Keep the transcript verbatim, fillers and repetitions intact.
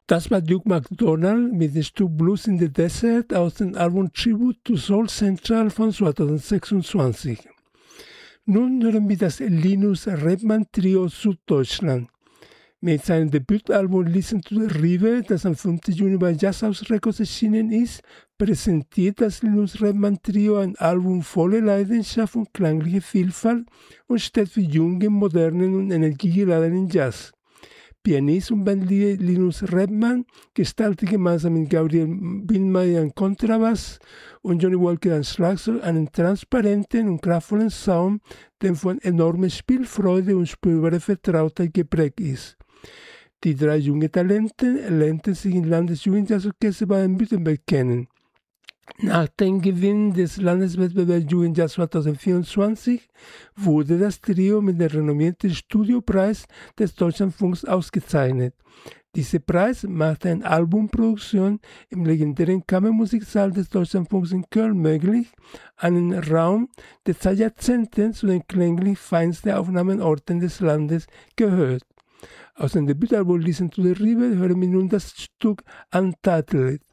Das war Duke McDonald mit dem Stück Blues in the Desert aus dem Album Tribute to Soul Central von zweitausendsechsundzwanzig. Nun hören wir das Linus Redman Trio Süddeutschland. Mit seinem Debütalbum Listen to the River, das am fünften Juni bei Jazzhaus Records erschienen ist, präsentiert das Linus Redman Trio ein Album voller Leidenschaft und klangliche Vielfalt und steht für jungen, modernen und energiegeladenen Jazz. Pianist und Bandleader Linus Redman gestaltet gemeinsam mit Gabriel Billmeier am Kontrabass und Johnny Walker am Schlagzeug einen transparenten und kraftvollen Sound, der von enormer Spielfreude und spürbarer Vertrautheit geprägt ist. Die drei jungen Talente lernten sich im Landesjugendjazzorchester Baden-Württemberg kennen. Nach dem Gewinn des Landeswettbewerbs Jugendjazz zweitausendvierundzwanzig wurde das Trio mit dem renommierten Studiopreis des Deutschlandfunks ausgezeichnet. Dieser Preis machte eine Albumproduktion im legendären Kammermusiksaal des Deutschlandfunks in Köln möglich, einen Raum, der seit Jahrzehnten zu den klanglich feinsten Aufnahmeorten des Landes gehört. Aus dem Debütalbum Listen to the River hören wir nun das Stück Untitled.